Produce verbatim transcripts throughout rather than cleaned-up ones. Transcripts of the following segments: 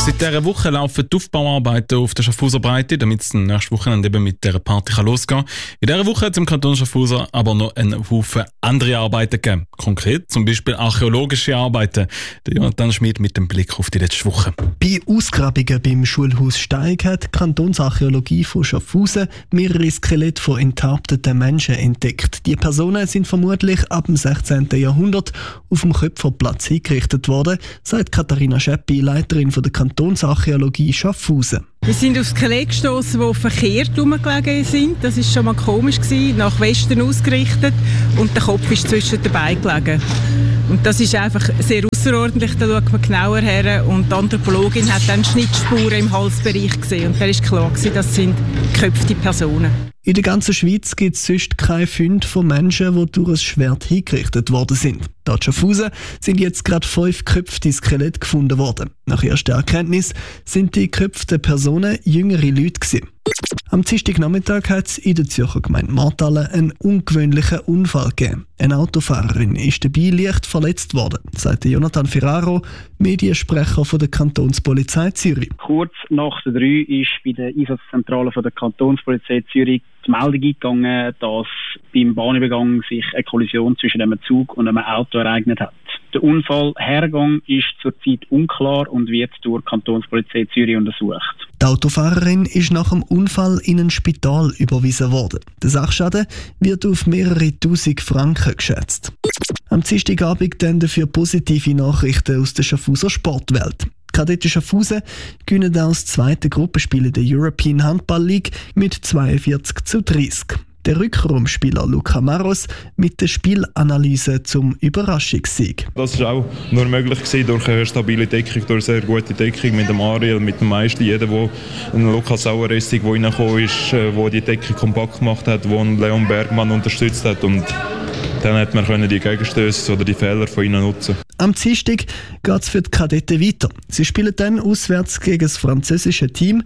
Seit dieser Woche laufen die Aufbauarbeiten auf der Schaffhauser Breite, damit es nächste Wochenende eben mit dieser Party losgehen kann. In dieser Woche hat es im Kanton Schaffhauser aber noch einen Haufen andere Arbeiten gegeben. Konkret zum Beispiel archäologische Arbeiten. Der Jonathan Schmid mit dem Blick auf die letzte Woche. Bei Ausgrabungen beim Schulhaus Steig hat die Kantonsarchäologie von Schaffhausen mehrere Skelette von enthaupteten Menschen entdeckt. Die Personen sind vermutlich ab dem sechzehnten Jahrhundert auf dem Köpferplatz hingerichtet worden, sagt Katharina Scheppi, Leiterin von der Kantonsarchäologie Schaffhausen. Wir sind auf Skelette gestossen, die verkehrt herumgelegen sind. Das war schon mal komisch gewesen, nach Westen ausgerichtet und der Kopf ist zwischen den Beinen gelegen. Und das ist einfach sehr außerordentlich, da schaut man genauer her und die Anthropologin hat dann Schnittspuren im Halsbereich gesehen und da ist klar gewesen, das sind geköpfte Personen. In der ganzen Schweiz gibt es sonst keine Funde von Menschen, die durch ein Schwert hingerichtet worden sind. Da in Schaffhausen sind jetzt gerade fünf geköpfte Skelette gefunden worden. Nach erster Erkenntnis sind die geköpften Personen jüngere Leute gewesen. Am Dienstagnachmittag hat es in der Zürcher Gemeinde Marthalle einen ungewöhnlichen Unfall gegeben. Eine Autofahrerin ist dabei leicht verletzt worden, sagt Jonathan Ferraro, Mediensprecher von der Kantonspolizei Zürich. Kurz nach der drei ist bei der Einsatzzentrale von der Kantonspolizei Zürich die Meldung eingegangen, dass beim Bahnübergang sich eine Kollision zwischen einem Zug und einem Auto ereignet hat. Der Unfallhergang ist zurzeit unklar und wird durch die Kantonspolizei Zürich untersucht. Die Autofahrerin ist nach dem Unfall in ein Spital überwiesen worden. Der Sachschaden wird auf mehrere tausend Franken geschätzt. Am Dienstagabend dann dafür positive Nachrichten aus der Schaffhauser Sportwelt. Kadetten Schaffhausen gewinnen auch das zweite Gruppenspiel in der European Handball League mit zweiundvierzig zu dreißig. Der Rückraumspieler Luca Maros mit der Spielanalyse zum Überraschungssieg. Das war auch nur möglich gewesen durch eine stabile Deckung, durch eine sehr gute Deckung mit dem Ariel, mit dem Meister. Jeder, der ein Lukas Saueressig, der reingekommen ist, der die Deckung kompakt gemacht hat, der Leon Bergmann unterstützt hat. Und dann hat man die Gegenstöße oder die Fehler von ihnen nutzen. Am Dienstag geht es für die Kadetten weiter. Sie spielen dann auswärts gegen das französische Team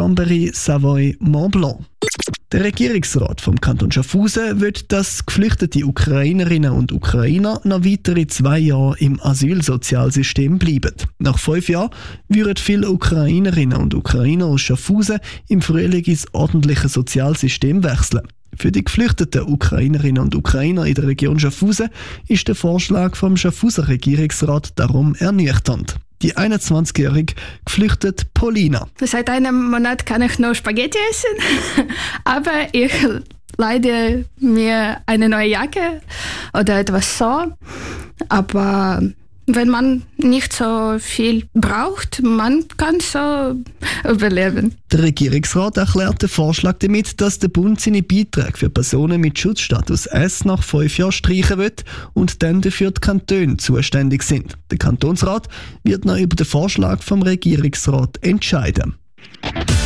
Chambéry-Savoie-Mont-Blanc. Der Regierungsrat vom Kanton Schaffhausen will, dass geflüchtete Ukrainerinnen und Ukrainer noch weitere zwei Jahre im Asylsozialsystem bleiben. Nach fünf Jahren würden viele Ukrainerinnen und Ukrainer aus Schaffhausen im Frühling ins ordentliche Sozialsystem wechseln. Für die geflüchteten Ukrainerinnen und Ukrainer in der Region Schaffhausen ist der Vorschlag vom Schaffhauser Regierungsrat darum ernüchternd. Die einundzwanzigjährige geflüchtete Paulina. Seit einem Monat kann ich nur Spaghetti essen, aber ich leide mir eine neue Jacke oder etwas so. Aber wenn man nicht so viel braucht, man kann so überleben. Der Regierungsrat erklärt den Vorschlag damit, dass der Bund seine Beiträge für Personen mit Schutzstatus S nach fünf Jahren streichen wird und dann dafür die Kantone zuständig sind. Der Kantonsrat wird noch über den Vorschlag vom Regierungsrat entscheiden.